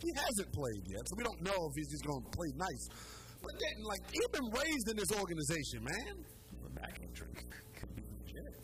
He hasn't played yet, so we don't know if he's just going to play nice. But then, like, he's been raised in this organization, man. The back injury could be legit.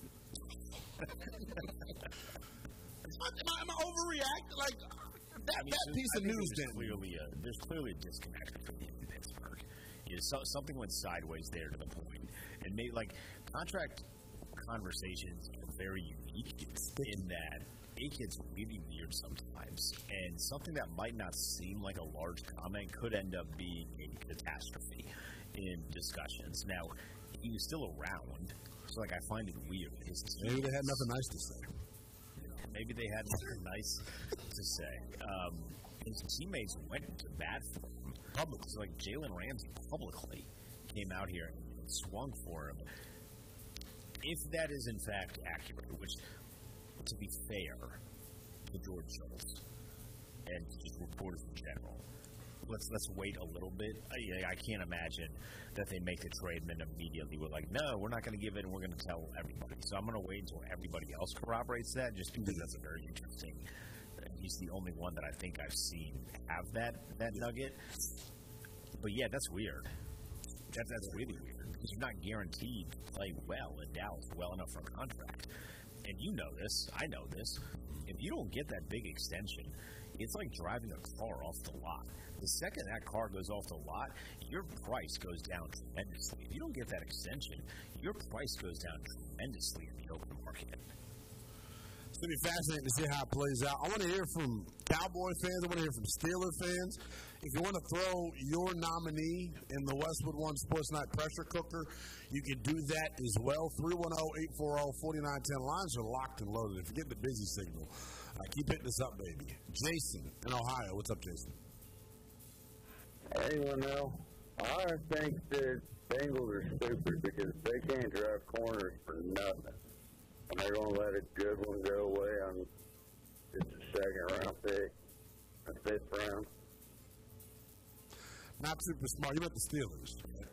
Am I overreacting? Like, that piece of news, then. There's clearly a disconnect between him and Pittsburgh. Something went sideways there to the point. And maybe, like, contract conversations are very unique in that it gets really weird sometimes. And something that might not seem like a large comment could end up being a catastrophe in discussions. Now, he was still around, so, like, I find it weird. Maybe they had nothing nice to say. Maybe they had nothing nice to say. His teammates went to bat for him publicly. So, like, Jalen Ramsey publicly came out here and swung for him. If that is, in fact, accurate, which, to be fair to George Schultz and just reporters in general, let's wait a little bit. I can't imagine that they make the trade and then immediately we're like, no, we're not going to give it and we're going to tell everybody. So I'm going to wait until everybody else corroborates that, just because that's a very interesting. He's the only one that I think I've seen have that nugget. But yeah, that's weird. That's really weird because you're not guaranteed to play well in Dallas, well enough for a contract. And you know this, I know this. If you don't get that big extension, it's like driving a car off the lot. The second that car goes off the lot, your price goes down tremendously. If you don't get that extension, your price goes down tremendously in the open market. It's going to be fascinating to see how it plays out. I want to hear from Cowboy fans. I want to hear from Steeler fans. If you want to throw your nominee in the Westwood One Sports Night pressure cooker, you can do that as well. 310-840-4910. Lines are locked and loaded. If you get the busy signal, keep hitting us up, baby. Jason in Ohio. What's up, Jason? Hey, well, I think the Bengals are stupid because they can't drive corners for nothing. And they're going to let a good one go away on just a second-round pick, a fifth round. Not super smart. You meant the Steelers.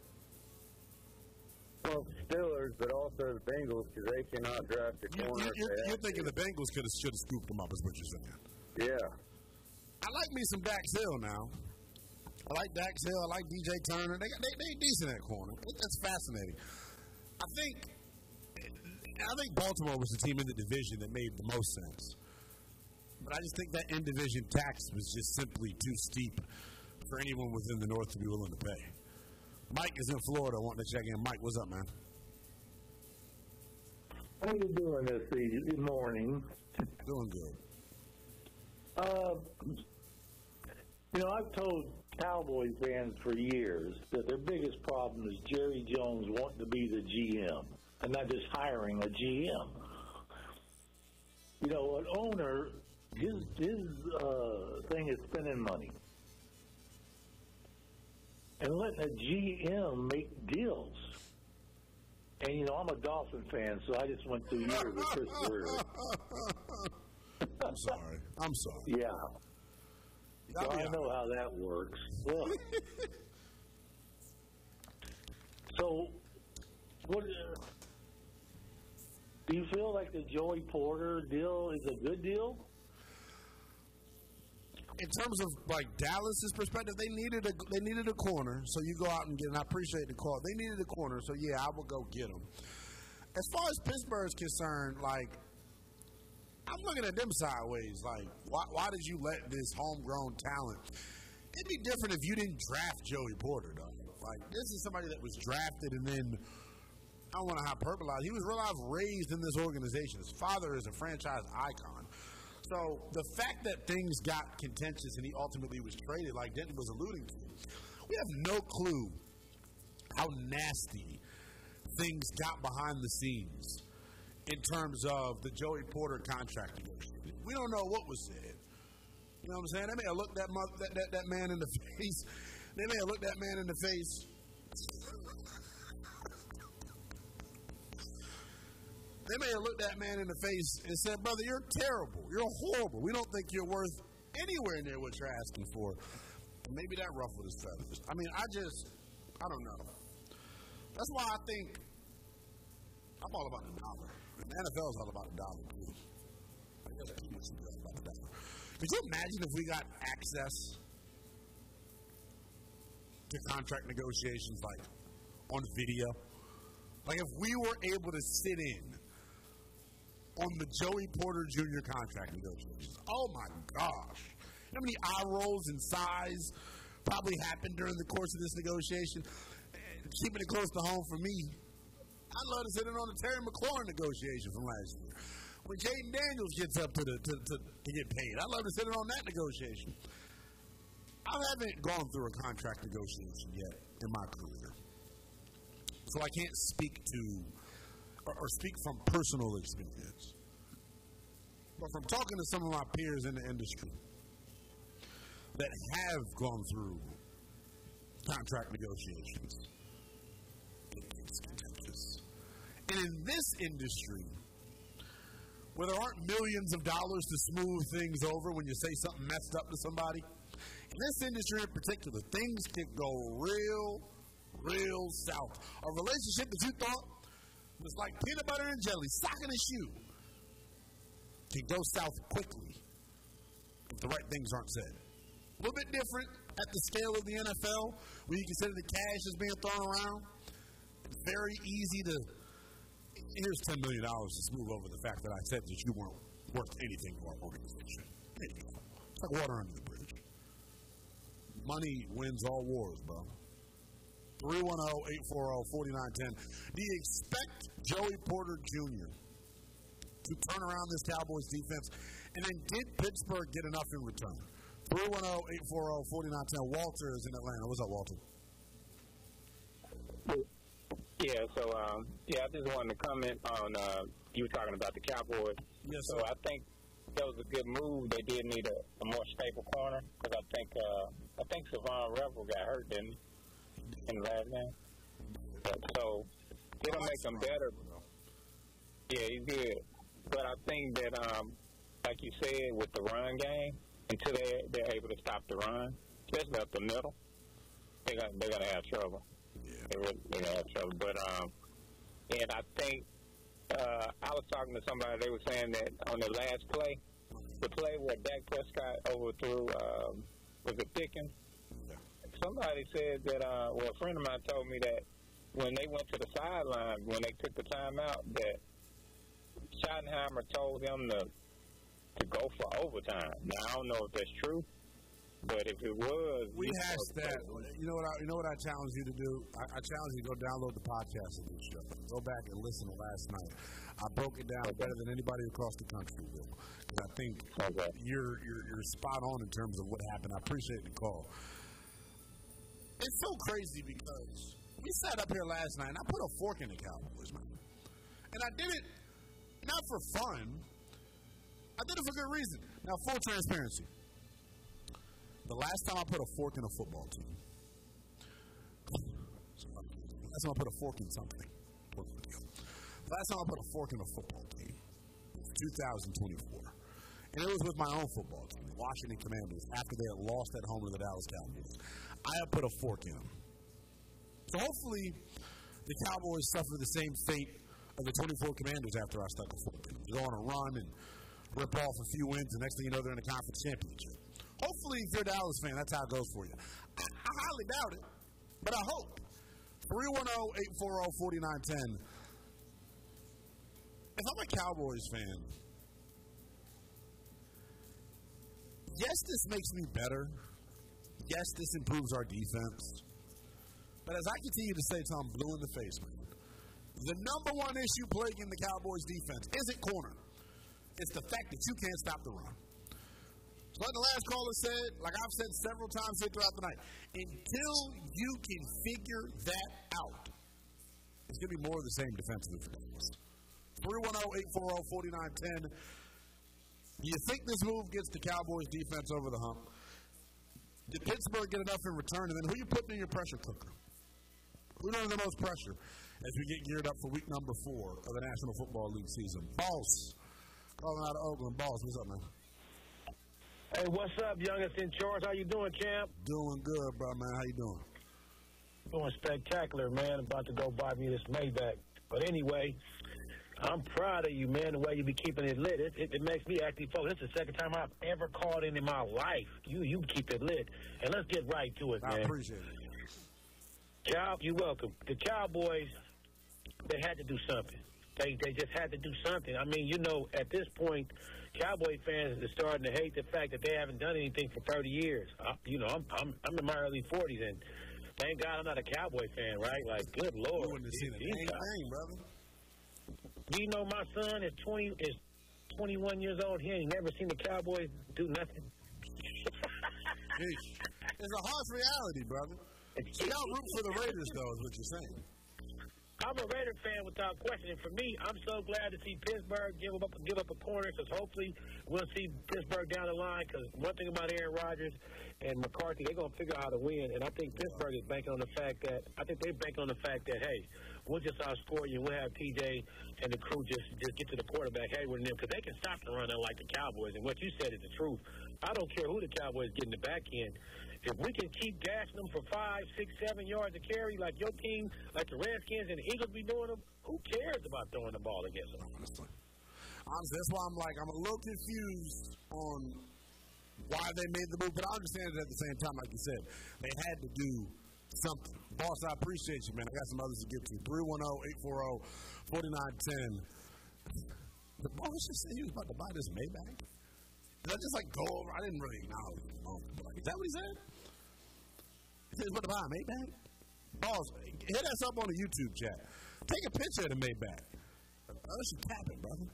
Well, Steelers, but also the Bengals because they cannot draft a corner. You're thinking the Bengals should have scooped them up, is what you're saying. Yeah. I like me some Dax Hill now. I like Dax Hill. I like DJ Turner. They decent at corner. That's fascinating. I think Baltimore was the team in the division that made the most sense. But I just think that in-division tax was just simply too steep for anyone within the North to be willing to pay. Mike is in Florida wanting to check in. Mike, what's up, man? How you doing this evening? Good morning. Doing good. I've told Cowboy fans for years that their biggest problem is Jerry Jones wanting to be the GM and not just hiring a GM. An owner, his thing is spending money and letting a GM make deals. And, I'm a Dolphin fan, so I just went through years with Chris Word. I'm sorry. Yeah. So I know how that works. Well, so, what do you feel like the Joey Porter deal is a good deal? In terms of like Dallas's perspective, they needed a corner, so you go out and get. And I appreciate the call. They needed a corner, so yeah, I will go get them. As far as Pittsburgh's concerned, like I'm looking at them sideways. Like, why did you let this homegrown talent? It'd be different if you didn't draft Joey Porter, though. Like, this is somebody that was drafted and then, I don't want to hyperbolize, he was real life raised in this organization. His father is a franchise icon. So the fact that things got contentious and he ultimately was traded, like Denton was alluding to, we have no clue how nasty things got behind the scenes in terms of the Joey Porter contract negotiation. We don't know what was said. You know what I'm saying? They may have looked that man in the face. They may have looked that man in the face. They may have looked that man in the face and said, brother, you're terrible. You're horrible. We don't think you're worth anywhere near what you're asking for. Maybe that ruffled his feathers. I mean, I don't know. That's why I think I'm all about the dollar. The NFL is all about the dollar, too. I guess that's about the dollar. Could you imagine if we got access to contract negotiations like on video? Like if we were able to sit in on the Joey Porter Jr. contract negotiations. Oh my gosh. You know how many eye rolls and sighs probably happened during the course of this negotiation? Keeping it close to home for me, I'd love to sit in on the Terry McLaurin negotiation from last year. When Jaden Daniels gets up to get paid, I'd love to sit in on that negotiation. I haven't gone through a contract negotiation yet in my career. So I can't speak to or speak from personal experience. But from talking to some of my peers in the industry that have gone through contract negotiations, it's contentious. And in this industry, where there aren't millions of dollars to smooth things over when you say something messed up to somebody, in this industry in particular, things can go real south. A relationship that you thought was like peanut butter and jelly, sock in a shoe, can go south quickly if the right things aren't said. A little bit different at the scale of the NFL, where you consider the cash is being thrown around. It's very easy to, here's $10 million to smooth over the fact that I said that you weren't worth anything for our organization. There you go. It's like water under the bridge. Money wins all wars, bro. 310-840-4910. Do you expect Joey Porter Jr. to turn around this Cowboys defense? And then did Pittsburgh get enough in return? 310-840-4910. Walter is in Atlanta. What's up, Walter? Yeah, so, I just wanted to comment on, you were talking about the Cowboys. Yes, so I think that was a good move. They did need a more stable corner, because I think Savon Revel got hurt, didn't he, in the last game? So it'll make them better. Yeah, he's good. But I think that, like you said, with the run game, until they're able to stop the run, especially up the middle, they're gonna have trouble. Yeah. They're gonna have trouble. But and I think I was talking to somebody. They were saying that on the last play, the play where Dak Prescott overthrew was it Pickens? Yeah. Somebody said that. Well, a friend of mine told me that when they went to the sideline, when they took the timeout, that Schottenheimer told him to go for overtime. Now I don't know if that's true, but if it was, we hashed that. You know what I challenge you to do? I challenge you to go download the podcast of this show. Go back and listen to last night. I broke it down better than anybody across the country will, because I think you're spot on in terms of what happened. I appreciate the call. It's so crazy because we sat up here last night and I put a fork in the Cowboys, man, and I did it not for fun. I did it for good reason. Now, full transparency. The last time I put a fork in a football team, last time I put a fork in something, last time I put a fork in a football team was 2024. And it was with my own football team, the Washington Commanders, after they had lost at home to the Dallas Cowboys. I had put a fork in them. So hopefully the Cowboys suffer the same fate of the 24 Commanders after I stuck a fork in them. They go on a run and rip off a few wins, and next thing you know, they're in the conference championship. Hopefully, if you're a Dallas fan, that's how it goes for you. I highly doubt it, but I hope. 310-840-4910. If I'm a Cowboys fan, yes, this makes me better. Yes, this improves our defense. But as I continue to say till I'm blue in the face, man, the number one issue plaguing the Cowboys defense isn't corner. It's the fact that you can't stop the run. So like the last caller said, like I've said several times here throughout the night, until you can figure that out, it's going to be more of the same defensively for Dallas. 310-840-4910. Do you think this move gets the Cowboys defense over the hump? Did Pittsburgh get enough in return? And then who are you putting in your pressure cooker? Who's under the most pressure as we get geared up for week number 4 of the National Football League season? Boss, calling out of Oakland. Boss, what's up, man? Hey, what's up, youngest in charge? How you doing, champ? Doing good, bro, man. How you doing? Doing spectacular, man. About to go buy me this Maybach. But anyway, I'm proud of you, man, the way you be keeping it lit. It makes me actually focus. This is the second time I've ever called in my life. You keep it lit. And let's get right to it, man. I appreciate it. You're welcome. The Cowboys, they had to do something. They just had to do something. I mean, you know, at this point, Cowboy fans are starting to hate the fact that they haven't done anything for 30 years. I'm in my early 40s, and thank God I'm not a Cowboy fan, right? Like, good Lord. You wouldn't have seen a dang thing, brother. You know, my son is 21 years old. He ain't never seen the Cowboys do nothing. It's a harsh reality, brother. You don't root for the Raiders, though, is what you're saying. I'm a Raider fan without question. And for me, I'm so glad to see Pittsburgh give up a corner, because hopefully we'll see Pittsburgh down the line. Because one thing about Aaron Rodgers and McCarthy, they're going to figure out how to win. And I think Pittsburgh is banking on the fact that hey, we'll just outscore you. We'll have TJ and the crew just get to the quarterback, with them, because they can stop the run unlike the Cowboys. And what you said is the truth. I don't care who the Cowboys get in the back end. If we can keep gassing them for 5, 6, 7 yards of carry like your team, like the Redskins and the Eagles be doing them, who cares about throwing the ball against them? Honestly, that's why I'm a little confused on why they made the move, but I understand it at the same time. Like you said, they had to do something. Boss, I appreciate you, man. I got some others to get to. 310-840-4910. The boss just said he was about to buy this Maybach. Did I just go over? I didn't really acknowledge it. Is that what he said? He said he's about to buy a Maybach? Boss, hit us up on the YouTube chat. Take a picture of the Maybach. Unless you tap it, brother.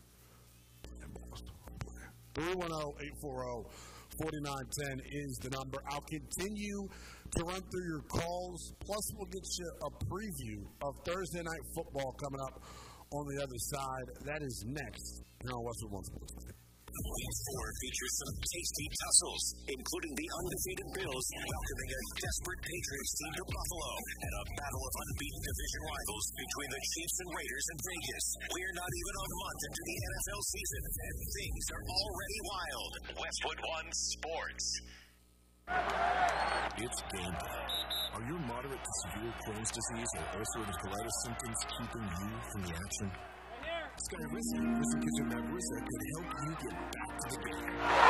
310-840-4910 is the number. I'll continue to run through your calls. Plus, we'll get you a preview of Thursday Night Football coming up on the other side. That is next here on Westwood One Sports. Week 4 features some tasty tussles, including the undefeated Bills welcoming a desperate Patriots team to Buffalo, and a battle of unbeaten division rivals between the Chiefs and Raiders in Vegas. We're not even a month into the NFL season, and things are already wild. Westwood One Sports. It's game day. Are your moderate to severe Crohn's disease or ulcerative colitis symptoms keeping you from the action? Skyrizi, Rizikizumab Riza could help you get back to the game.